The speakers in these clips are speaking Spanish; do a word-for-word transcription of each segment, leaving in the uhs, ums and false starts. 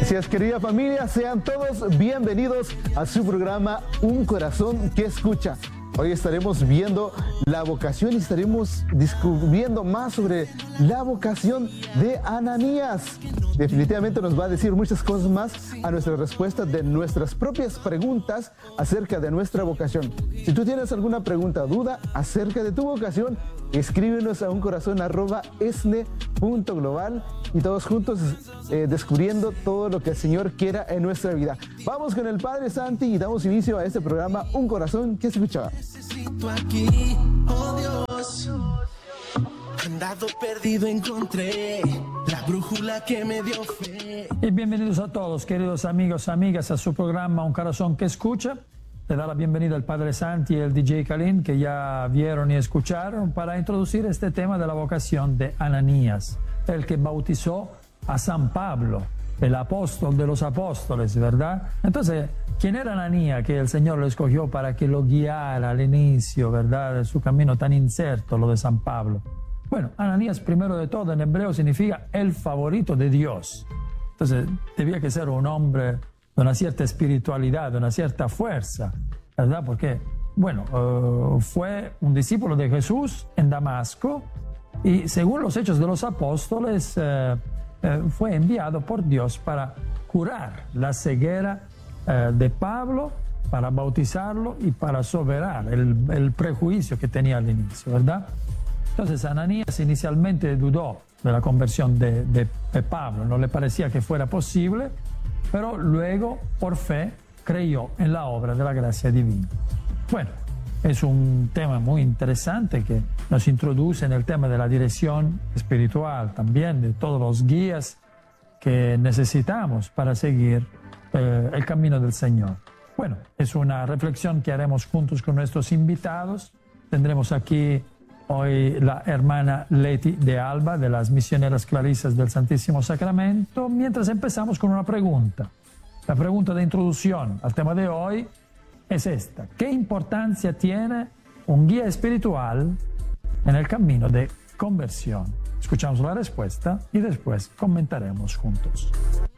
Así es, querida familia, sean todos bienvenidos a su programa Un Corazón que Escucha. Hoy estaremos viendo la vocación y estaremos descubriendo más sobre la vocación de Ananías. Definitivamente nos va a decir muchas cosas más a nuestra respuesta de nuestras propias preguntas acerca de nuestra vocación. Si tú tienes alguna pregunta o duda acerca de tu vocación, escríbenos a uncorazón arroba esne punto global y todos juntos eh, descubriendo todo lo que el Señor quiera en nuestra vida. Vamos con el Padre Santi y damos inicio a este programa Un Corazón que Escucha. Necesito aquí, oh Dios, andado perdido encontré la brújula que me dio fe. Y bienvenidos a todos, queridos amigos, amigas, a su programa Un Corazón que Escucha. Le da la bienvenida al Padre Santi y el D J Kalin, que ya vieron y escucharon, para introducir este tema de la vocación de Ananías, el que bautizó a San Pablo, el apóstol de los apóstoles, ¿verdad? Entonces, ¿quién era Ananías que el Señor lo escogió para que lo guiara al inicio, ¿verdad?, de su camino tan incierto, lo de San Pablo? Bueno, Ananías, primero de todo, en hebreo significa el favorito de Dios. Entonces, debía que ser un hombre de una cierta espiritualidad, de una cierta fuerza, ¿verdad? Porque, bueno, uh, fue un discípulo de Jesús en Damasco y, según los Hechos de los Apóstoles, uh, uh, fue enviado por Dios para curar la ceguera uh, de Pablo, para bautizarlo y para soberar el, el prejuicio que tenía al inicio, ¿verdad? Entonces, Ananías inicialmente dudó de la conversión de, de, de Pablo, no le parecía que fuera posible, pero luego, por fe, creyó en la obra de la gracia divina. Bueno, es un tema muy interesante que nos introduce en el tema de la dirección espiritual, también de todos los guías que necesitamos para seguir eh, el camino del Señor. Bueno, es una reflexión que haremos juntos con nuestros invitados. Tendremos aquí hoy la hermana Leti de Alba, de las Misioneras Clarisas del Santísimo Sacramento, mientras empezamos con una pregunta. La pregunta de introducción al tema de hoy es esta: ¿qué importancia tiene un guía espiritual en el camino de conversión? Escuchamos la respuesta y después comentaremos juntos.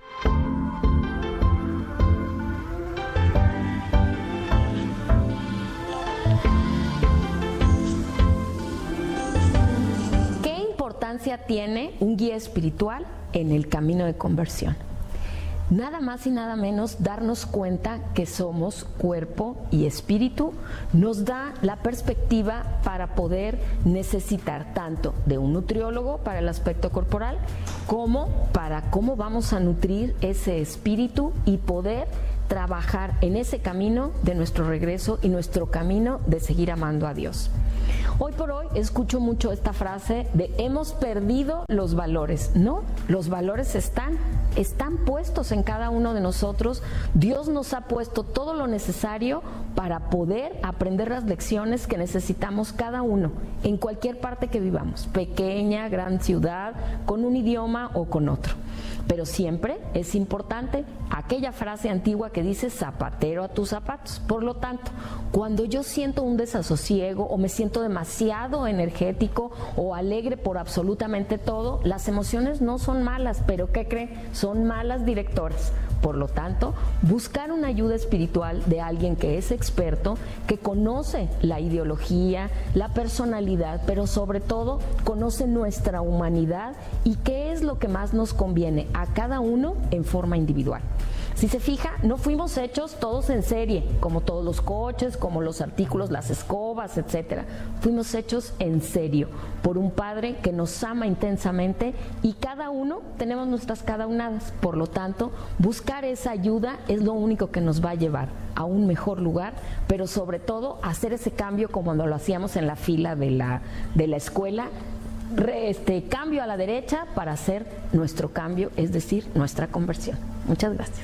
Tiene un guía espiritual en el camino de conversión. Nada más y nada menos darnos cuenta que somos cuerpo y espíritu nos da la perspectiva para poder necesitar tanto de un nutriólogo para el aspecto corporal como para cómo vamos a nutrir ese espíritu y poder trabajar en ese camino de nuestro regreso y nuestro camino de seguir amando a Dios. Hoy por hoy escucho mucho esta frase de hemos perdido los valores. No, los valores están, están puestos en cada uno de nosotros. Dios nos ha puesto todo lo necesario para poder aprender las lecciones que necesitamos cada uno, en cualquier parte que vivamos, pequeña, gran ciudad, con un idioma o con otro. Pero siempre es importante aquella frase antigua que dice zapatero a tus zapatos. Por lo tanto, cuando yo siento un desasosiego o me siento demasiado energético o alegre por absolutamente todo, las emociones no son malas, pero ¿qué creen? Son malas directoras. Por lo tanto, buscar una ayuda espiritual de alguien que es experto, que conoce la ideología, la personalidad, pero sobre todo conoce nuestra humanidad y qué es lo que más nos conviene a cada uno en forma individual. Si se fija, no fuimos hechos todos en serie, como todos los coches, como los artículos, las escobas, etcétera. Fuimos hechos en serio por un Padre que nos ama intensamente y cada uno tenemos nuestras cadaunadas. Por lo tanto, buscar esa ayuda es lo único que nos va a llevar a un mejor lugar, pero sobre todo hacer ese cambio como lo hacíamos en la fila de la, de la escuela. Este cambio a la derecha para hacer nuestro cambio, es decir, nuestra conversión. Muchas gracias.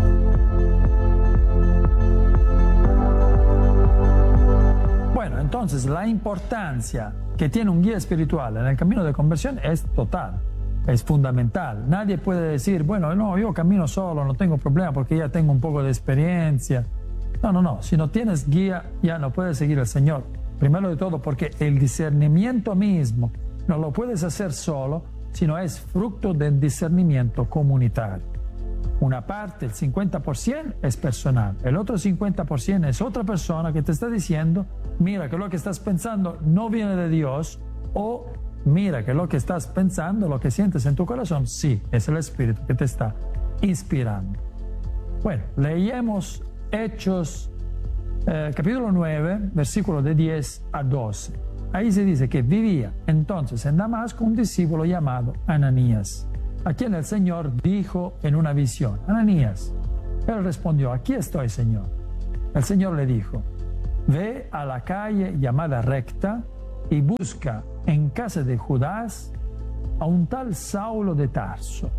Bueno, entonces la importancia que tiene un guía espiritual en el camino de conversión es total, es fundamental. Nadie puede decir, bueno, no, yo camino solo, no tengo problema porque ya tengo un poco de experiencia. No, no, no, si no tienes guía ya no puedes seguir al Señor. Primero de todo porque el discernimiento mismo no lo puedes hacer solo, sino es fruto del discernimiento comunitario. una parte, el cincuenta por ciento es personal, el otro cincuenta por ciento es otra persona que te está diciendo, mira que lo que estás pensando no viene de Dios, o mira que lo que estás pensando, lo que sientes en tu corazón, sí, es el Espíritu que te está inspirando. Bueno, leemos Hechos eh, capítulo nueve, versículo de diez a doce. Ahí se dice que vivía entonces en Damasco un discípulo llamado Ananías, a quien el Señor dijo en una visión, Ananías. Él respondió, aquí estoy, Señor. El Señor le dijo, ve a la calle llamada Recta y busca en casa de Judas a un tal Saulo de Tarso.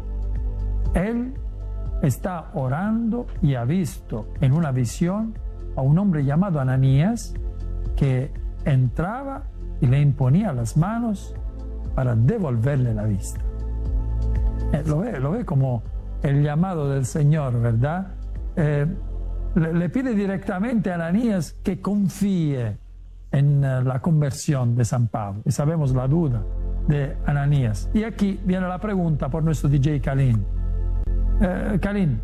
Él está orando y ha visto en una visión a un hombre llamado Ananías que entraba y le imponía las manos para devolverle la vista. Eh, lo, ve, lo ve como el llamado del Señor, ¿verdad? Eh, le, le pide directamente a Ananías que confíe en uh, la conversión de San Pablo. Y sabemos la duda de Ananías. Y aquí viene la pregunta por nuestro D J Kalin. Eh, Kalin,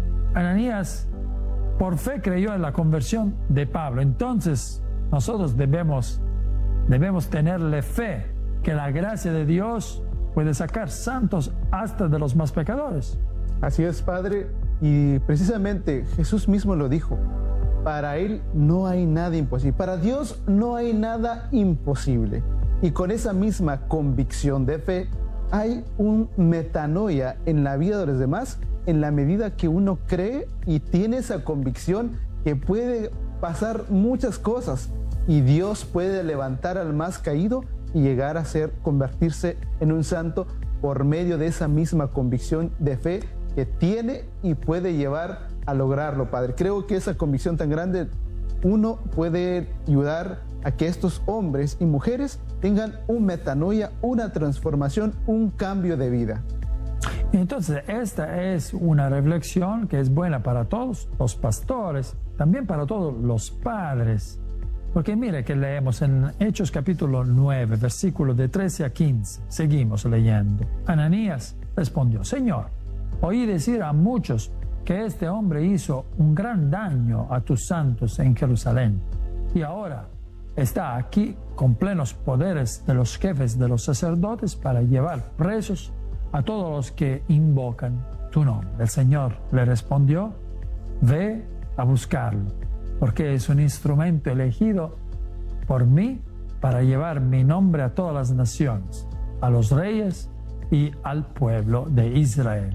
Ananías por fe creyó en la conversión de Pablo. Entonces nosotros debemos, debemos tenerle fe que la gracia de Dios puede sacar santos hasta de los más pecadores. Así es, Padre, y precisamente Jesús mismo lo dijo. Para Él no hay nada imposible. Para Dios no hay nada imposible. Y con esa misma convicción de fe, hay un metanoia en la vida de los demás en la medida que uno cree y tiene esa convicción que puede pasar muchas cosas y Dios puede levantar al más caído y llegar a ser, convertirse en un santo por medio de esa misma convicción de fe que tiene y puede llevar a lograrlo, Padre. Creo que esa convicción tan grande, uno puede ayudar a que estos hombres y mujeres tengan un metanoia, una transformación, un cambio de vida. Entonces, esta es una reflexión que es buena para todos los pastores, también para todos los padres. Porque mire que leemos en Hechos capítulo nueve, versículos de trece a quince. Seguimos leyendo. Ananías respondió, Señor, oí decir a muchos que este hombre hizo un gran daño a tus santos en Jerusalén. Y ahora está aquí con plenos poderes de los jefes de los sacerdotes para llevar presos a todos los que invocan tu nombre. El Señor le respondió, ve a buscarlo, porque es un instrumento elegido por mí para llevar mi nombre a todas las naciones, a los reyes y al pueblo de Israel.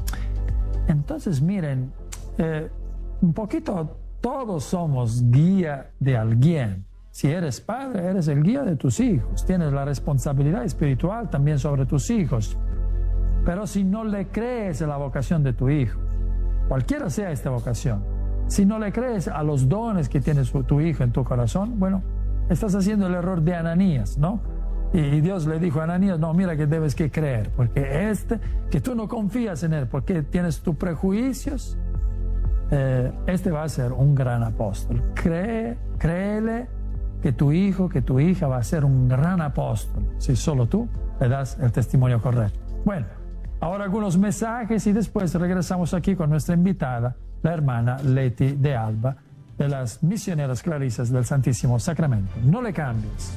Entonces miren, eh, un poquito todos somos guía de alguien. Si eres padre, eres el guía de tus hijos. Tienes la responsabilidad espiritual también sobre tus hijos. Pero si no le crees a la vocación de tu hijo, cualquiera sea esta vocación, si no le crees a los dones que tiene su, tu hijo en tu corazón, bueno, estás haciendo el error de Ananías, ¿no? Y, y Dios le dijo a Ananías, no, mira que debes que creer, porque este, que tú no confías en él, porque tienes tus prejuicios, eh, este va a ser un gran apóstol. Cree, créele que tu hijo, que tu hija va a ser un gran apóstol, si solo tú le das el testimonio correcto. Bueno, ahora algunos mensajes y después regresamos aquí con nuestra invitada, la hermana Leti de Alba, de las Misioneras Clarisas del Santísimo Sacramento. No le cambies.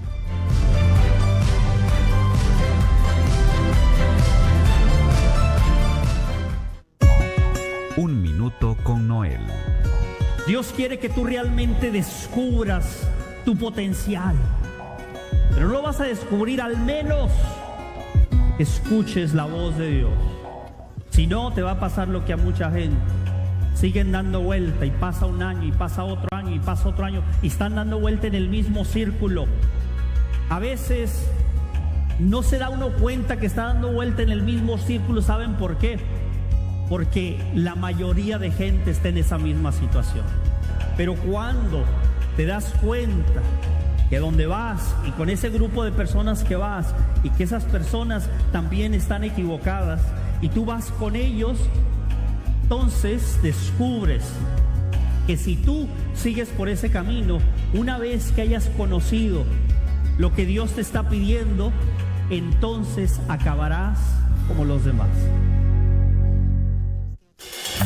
Un minuto con Noel. Dios quiere que tú realmente descubras tu potencial, pero no lo vas a descubrir al menos escuches la voz de Dios. Si no, te va a pasar lo que a mucha gente. Siguen dando vuelta y pasa un año y pasa otro año y pasa otro año y están dando vuelta en el mismo círculo. A veces no se da uno cuenta que está dando vuelta en el mismo círculo. ¿Saben por qué? Porque la mayoría de gente está en esa misma situación. Pero cuando te das cuenta que donde vas y con ese grupo de personas que vas y que esas personas también están equivocadas y tú vas con ellos, entonces descubres que si tú sigues por ese camino, una vez que hayas conocido lo que Dios te está pidiendo, entonces acabarás como los demás.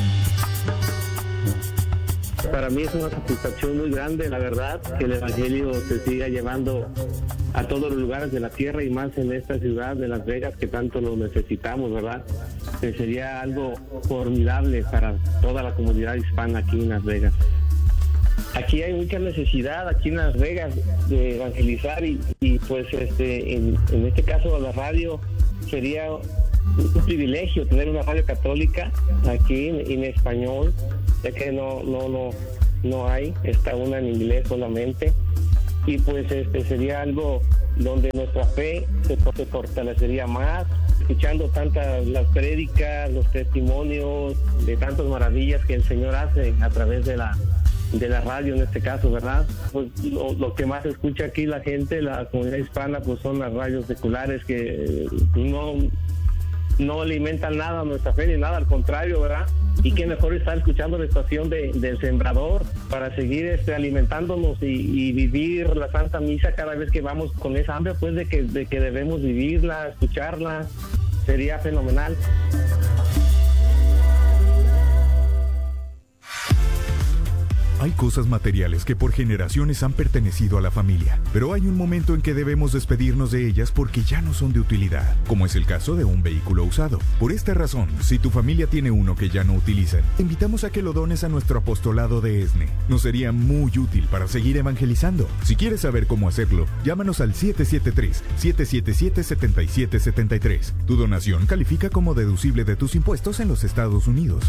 para mí es una satisfacción muy grande, la verdad, que el Evangelio se siga llevando a todos los lugares de la tierra y más en esta ciudad de Las Vegas que tanto lo necesitamos, ¿verdad? Que sería algo formidable para toda la comunidad hispana aquí en Las Vegas. Aquí hay mucha necesidad, aquí en Las Vegas, de evangelizar y, y pues este en, en este caso la radio sería un privilegio tener una radio católica aquí en, en español, ya que no, no, no, no hay, está una en inglés solamente. Y pues este sería algo donde nuestra fe se, se fortalecería más, escuchando tantas las prédicas, los testimonios de tantas maravillas que el Señor hace a través de la de la radio en este caso, ¿verdad? Pues lo, lo que más escucha aquí la gente, la comunidad hispana, pues son las radios seculares que no, no alimentan nada a nuestra fe ni nada, al contrario, ¿verdad? Y qué mejor estar escuchando la estación de, del Sembrador para seguir este, alimentándonos y, y vivir la Santa Misa cada vez que vamos con esa hambre, pues de que, de que debemos vivirla, escucharla, sería fenomenal. Hay cosas materiales que por generaciones han pertenecido a la familia, pero hay un momento en que debemos despedirnos de ellas porque ya no son de utilidad, como es el caso de un vehículo usado. Por esta razón, si tu familia tiene uno que ya no utilizan, te invitamos a que lo dones a nuestro apostolado de ESNE. Nos sería muy útil para seguir evangelizando. Si quieres saber cómo hacerlo, llámanos al siete siete tres, siete siete siete, siete siete siete tres. Tu donación califica como deducible de tus impuestos en los Estados Unidos.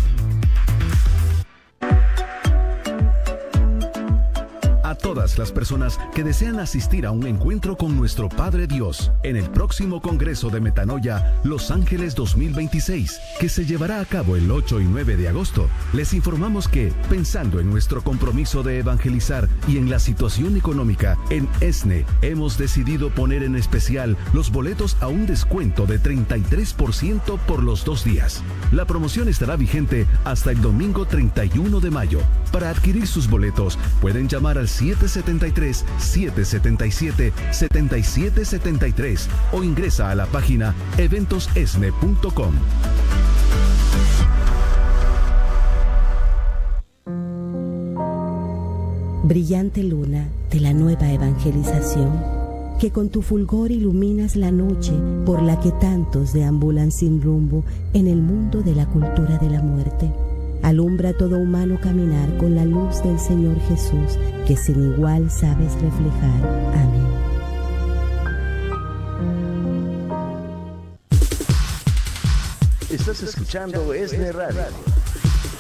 A todas las personas que desean asistir a un encuentro con nuestro Padre Dios en el próximo Congreso de Metanoia Los Ángeles dos mil veintiséis, que se llevará a cabo el ocho y nueve de agosto, les informamos que, pensando en nuestro compromiso de evangelizar y en la situación económica, en ESNE hemos decidido poner en especial los boletos a un descuento de treinta y tres por ciento por los dos días. La promoción estará vigente hasta el domingo treinta y uno de mayo. Para adquirir sus boletos, pueden llamar al siete siete tres, siete siete siete, siete siete siete tres o ingresa a la página eventos esne punto com. Brillante luna de la nueva evangelización, que con tu fulgor iluminas la noche por la que tantos deambulan sin rumbo en el mundo de la cultura de la muerte. Alumbra a todo humano caminar con la luz del Señor Jesús, que sin igual sabes reflejar. Amén. Estás escuchando ESNE Radio.